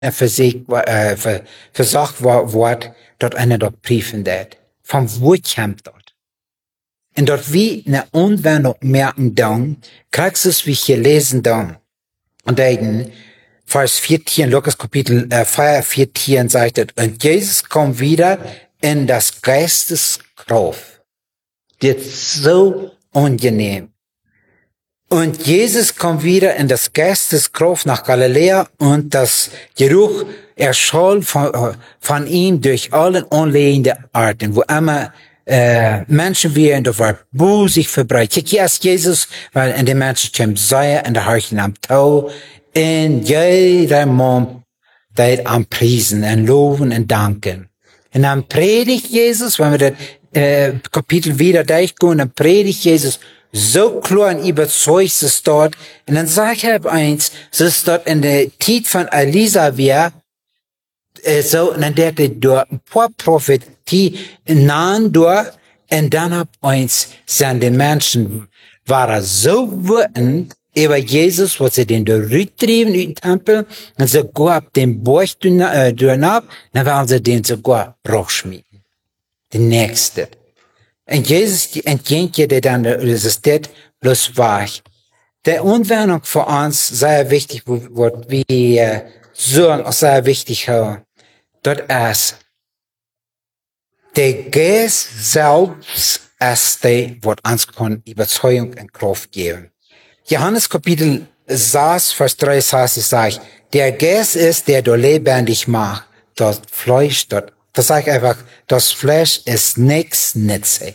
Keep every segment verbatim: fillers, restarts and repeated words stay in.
Physik, äh, für, für Sachwort, dort einer dort briefen dat. Von wo kommt dort? Und dort wie eine Anwendung merken dann, kriegst du es, wie ich hier lesen dann. Und dann, Vers vierzehn, Lukas Kapitel äh, vier, vierzehn sagt es, und Jesus kommt wieder in das Geisteskraft. Das ist so angenehm. Und Jesus kommt wieder in das Geisteskraft nach Galiläa und das Geruch erschallt von, von ihm durch alle unlebenden Arten, wo immer äh, Menschen wären, da war Buh sich verbreitet. Hier ist Jesus, weil in den Menschen kommt Säuer in der Harchen am Tau, in jeder Mund, der am Priesen und Loben und Danken. Und dann predigt Jesus, wenn wir das äh, Kapitel wieder durchgehen, dann predigt Jesus so klar und überzeugt es dort. Und dann sag ich halt eins, es ist dort in der Zeit von Elisa wir, äh, so, und dann der dort ein paar Prophetie nahen dort, und dann hab eins, sind die Menschen, waren so wütend über Jesus, was sie den durchtrieben in den Tempel, und sogar ab dem Burg äh, durchab, dann waren sie den sogar Bruchschmieden. Der Nächste. Und Jesus entgegnet dir dann, das ist das bloß wahr. Die Anwendung für uns sehr wichtig, wird wie äh, so auch sehr wichtig haben. Dort ist der Geist selbst ist der, was uns kann Überzeugung und Kraft geben. Johannes Kapitel sechs, Vers drei sagt, der Geist ist, der du lebendig macht. Das Fleisch, dort, das sage ich einfach, das Fleisch ist nichts nützlich.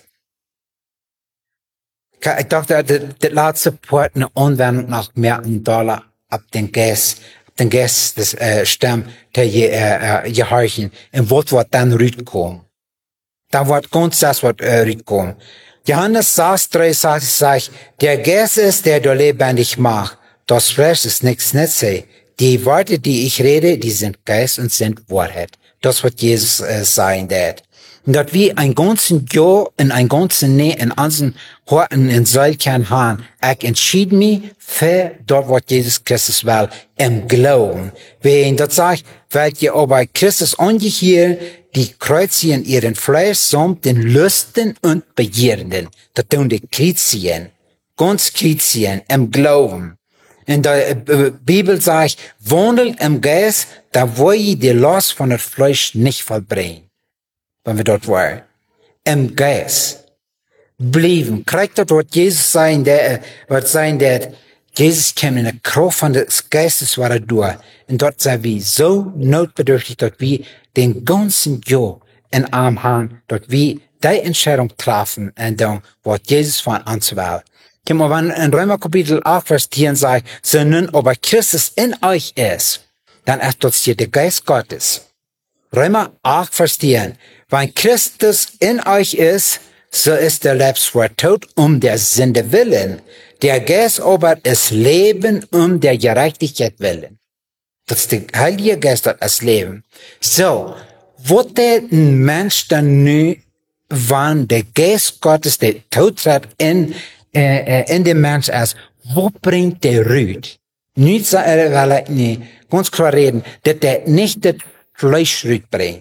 Ich dachte, das letzte Port eine Anwendung nach Merken Dollar ab den Geist, ab den Geist des äh, Stamm der äh, Gehorchen. Und was wird dann rüberkommen? Da wird ganz das, was äh, rüberkommen. Johannes sechs, drei sagt, der Geist ist, der du lebendig macht. Das Fleisch ist nichts nützlich. Die Worte, die ich rede, die sind Geist und sind Wahrheit. Das wird Jesus äh, sagen, dat. Und dort wie ein ganzen Jahr und ein ganzen Nee in unseren Horten in Säulkern haben, ich entschied mich für dort, was Jesus Christus will, im Glauben. Wenn das sagt, weil ihr aber Christus angehört, die kreuzigen ihren Fleisch samt den Lüsten und Begierden. Das tun die Chrétien, ganz Chrétien, im Glauben. In der Bibel sagt, wandelt im Geist, da wo ihr die Last von der Fleisch nicht vollbringen. Wenn wir dort waren. Im Geist. Blieben. Kriegt dort, was Jesus sein, der, was sein, der, Jesus kam in der Kraft von des Geistes war er durch. Und dort sind wir so notbedürftig, dort wir den ganzen Jahr in Arm haben, dort wir die Entscheidung treffen, und dann, was Jesus von uns will. Wenn man in Römer Kapitel acht, Vers zehn sagt, so nun aber Christus in euch ist, dann ist dort hier der Geist Gottes. Römer acht, Vers zehn. Wenn Christus in euch ist, so ist der Lebenswort tot um der Sünde willen. Der Geist aber ist Leben um der Gerechtigkeit willen. Das ist der Heilige Geist, das ist Leben. So, wo der Mensch dann nu, wann der Geist Gottes, der tot wird in, äh, in dem Mensch ist, wo bringt der Rüd? Nicht, äh, weil ich nicht ganz klar reden, dass der nicht das Fleisch Rüd bringt.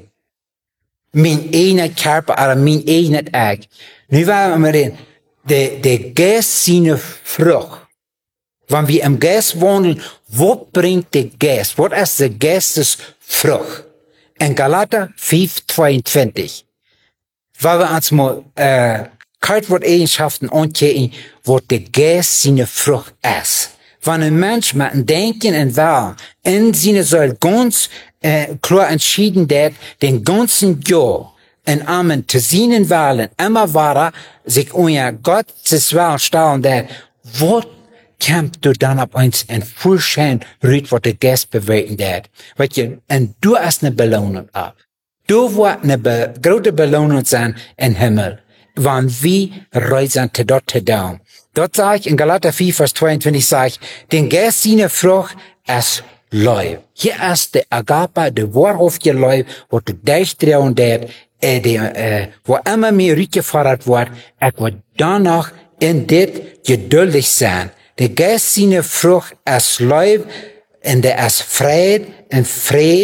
Mein eigener Körper, oder mein eigener Eck. Nu wollen wir reden, der, der Geist seine Frucht. Wenn wir im Geist wandeln, wo bringt der Geist? Was ist der Geistes Frucht? In Galater fünf, zweiundzwanzig. Weil wir uns mal, äh, Eigenschaften anschauen, wo der Geist seine Frucht ist. Wenn ein Mensch mit dem Denken und Willen in seine Soll ganz äh, klar entschieden hat, den ganzen Jahr in Amen zu seinen Wahlen immer war, sich unter Gottes Willen stellen, der, wo kommt du dann ab uns in Vollschein rüht, was der Geist bewegen hat. Weißt du, und du hast eine Belohnung ab. Du wirst eine be große Belohnung sein im Himmel, wann wir reisen zu dort zu down. Dort sage ich in Galater vier, Vers zweiundzwanzig, sage ich, den Geist seine Frucht ist Leib. Hier ist der Agape, der wahrhaftige Leib, wo du dich drehen wird, äh, der, äh, wo immer mehr rückgefordert wird, ich will danach in dit geduldig sein. Der Geist seine Frucht ist Leib, en det är fred, en fred